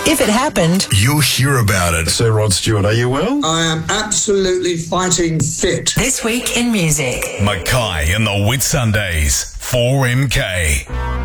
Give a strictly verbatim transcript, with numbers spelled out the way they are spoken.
If it happened, you'll hear about it. Sir Rod Stewart, are you well? I am absolutely fighting fit. This week in music. Mackay and the Whitsundays, four M K.